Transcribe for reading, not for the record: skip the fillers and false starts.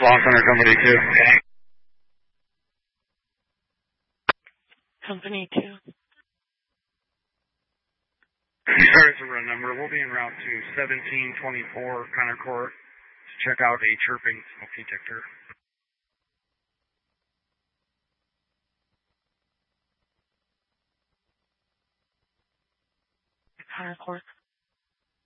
Law Center Company 2. Company 2. Sorry for a number. We'll be en route to 1724 Connor Court to check out a chirping smoke detector. Connor Court.